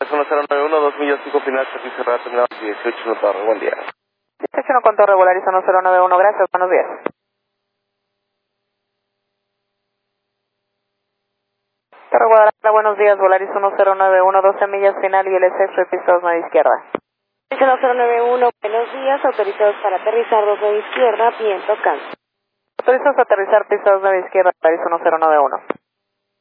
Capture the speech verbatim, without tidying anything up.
uno cero nueve uno, dos millas cinco final, servicio radio terminado dieciocho, no torre, buen día. dieciocho no con torre, Volarizo uno cero nueve uno, gracias, buenos días. Torre Guadalajara, buenos días, Volarizo uno cero nueve uno, doce millas final y el exceso de pisos nueve izquierda. uno cero nueve uno, buenos días, autorizados para aterrizar dos nueve izquierda, viento cáncer. Autorizados a aterrizar pisos nueve izquierda, Volarizo uno cero nueve uno.